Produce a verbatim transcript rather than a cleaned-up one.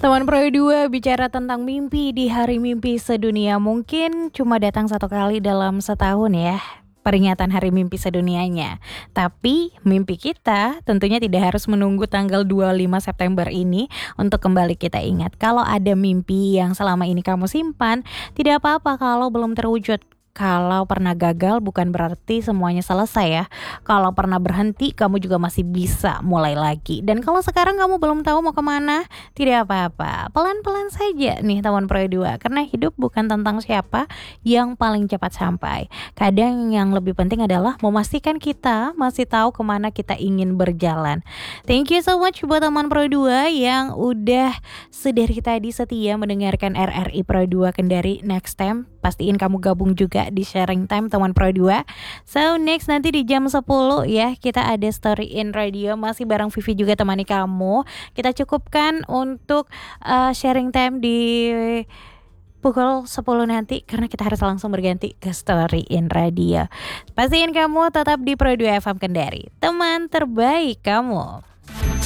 Teman Pro dua bicara tentang mimpi di Hari Mimpi Sedunia. Mungkin cuma datang satu kali dalam setahun ya, peringatan Hari Mimpi Sedunianya. Tapi mimpi kita tentunya tidak harus menunggu tanggal dua puluh lima September ini untuk kembali kita ingat. Kalau ada mimpi yang selama ini kamu simpan, tidak apa-apa kalau belum terwujud. Kalau pernah gagal bukan berarti semuanya selesai ya. Kalau pernah berhenti kamu juga masih bisa mulai lagi. Dan kalau sekarang kamu belum tahu mau kemana, tidak apa-apa, pelan-pelan saja nih teman Pro dua. Karena hidup bukan tentang siapa yang paling cepat sampai. Kadang yang lebih penting adalah memastikan kita masih tahu kemana kita ingin berjalan. Thank you so much buat teman Pro dua yang udah sedari tadi setia mendengarkan R R I Pro dua Kendari. Next time pastiin kamu gabung juga di sharing time teman Pro dua. So next nanti di jam sepuluh ya, kita ada Story in Radio masih bareng Vivi juga temani kamu. Kita cukupkan untuk uh, sharing time di pukul sepuluh nanti karena kita harus langsung berganti ke Story in Radio. Pastiin kamu tetap di Pro dua F M Kendari, teman terbaik kamu.